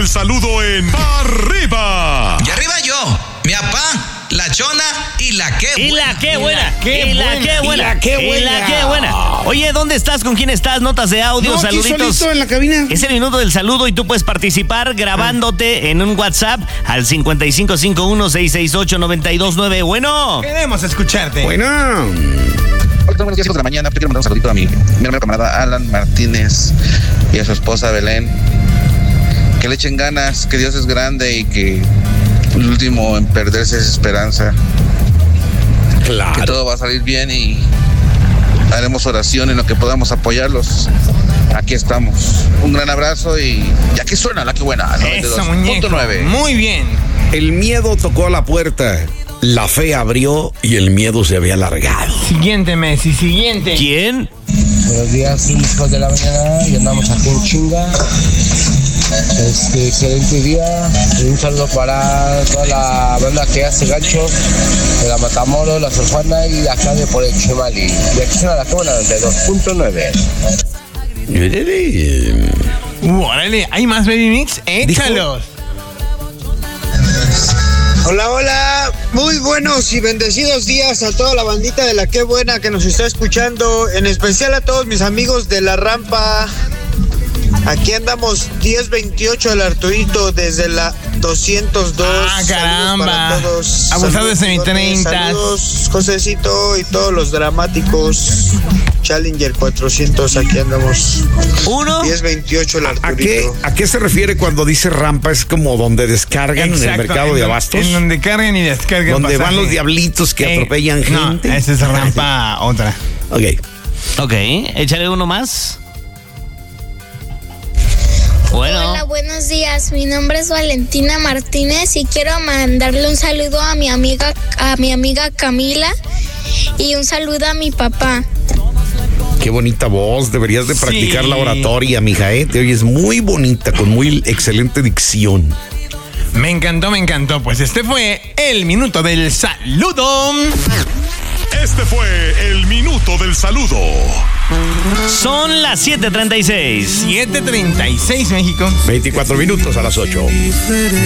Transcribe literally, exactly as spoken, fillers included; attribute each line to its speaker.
Speaker 1: del saludo en Arriba.
Speaker 2: Y arriba yo, mi papá, la chona y la que
Speaker 3: Y la que buena.
Speaker 2: qué
Speaker 3: Y la
Speaker 2: buena.
Speaker 3: que buena.
Speaker 4: Y la qué buena.
Speaker 3: Y la que buena. Oye, ¿dónde estás? ¿Con quién estás? Notas de audio,
Speaker 4: No, aquí
Speaker 3: saluditos.
Speaker 4: solito en la cabina.
Speaker 3: Es el minuto del saludo y tú puedes participar grabándote en un WhatsApp al cincuenta y cinco cincuenta y uno, seiscientos sesenta y ocho, noventa y dos nueve. Bueno.
Speaker 5: Queremos escucharte.
Speaker 4: Bueno.
Speaker 6: Hola, buenos días, hijos de la mañana. Yo quiero mandar un saludito a mi, mi hermano camarada Alan Martínez y a su esposa Belén. Que le echen ganas, que Dios es grande y que el último en perderse es esperanza. Que
Speaker 4: Claro.
Speaker 6: todo va a salir bien y haremos oración en lo que podamos apoyarlos. Aquí estamos. Un gran abrazo y ya que suena la que buena.
Speaker 5: Eso, muñeco. Muy bien.
Speaker 4: El miedo tocó a la puerta. La fe abrió y el miedo se había alargado.
Speaker 5: Siguiente, Messi, siguiente.
Speaker 3: ¿Quién?
Speaker 7: Buenos días, hijos de la mañana, y andamos aquí en chinga. Este, excelente día. Y un saludo para toda la banda que hace gancho de la Matamoros, la Sor Juana y acá de por el Chimali. Y aquí suena la cámara noventa y dos punto nueve.
Speaker 5: Uh, órale, ¿hay más Baby Mix? Échalos.
Speaker 8: Hola, hola, muy buenos y bendecidos días a toda la bandita de la Qué Buena que nos está escuchando, en especial a todos mis amigos de La Rampa. Aquí andamos diez veintiocho del Arturito desde la doscientos dos.
Speaker 5: Ah, caramba.
Speaker 8: Saludos para todos.
Speaker 5: Abusado de semitreinta.
Speaker 8: Saludos, Josecito y todos los dramáticos. Challenger cuatrocientos, aquí andamos.
Speaker 3: Uno.
Speaker 8: diez veintiocho el
Speaker 4: ¿A qué,
Speaker 8: Arturito.
Speaker 4: ¿A qué se refiere cuando dice rampa? ¿Es como donde descargan en el
Speaker 5: Exacto,
Speaker 4: mercado
Speaker 5: en
Speaker 4: de
Speaker 5: don-
Speaker 4: abastos?
Speaker 5: En donde cargan y descargan.
Speaker 4: Donde van
Speaker 5: pasaje.
Speaker 4: los diablitos que
Speaker 5: Eh,
Speaker 4: atropellan
Speaker 5: no,
Speaker 4: gente.
Speaker 5: esa es rampa otra.
Speaker 4: Ok.
Speaker 3: Ok, échale uno más. Bueno.
Speaker 9: Hola, buenos días. Mi nombre es Valentina Martínez y quiero mandarle un saludo a mi amiga, a mi amiga Camila y un saludo a mi papá.
Speaker 4: Qué bonita voz. Deberías de practicar
Speaker 5: Sí.
Speaker 4: la oratoria, mija, ¿eh? Te oyes muy bonita, con muy excelente dicción.
Speaker 5: Me encantó, me encantó. Pues este fue el minuto del saludo.
Speaker 1: Este fue el minuto del saludo.
Speaker 3: Son las siete treinta y seis.
Speaker 5: siete treinta y seis, México.
Speaker 4: veinticuatro minutos a las ocho.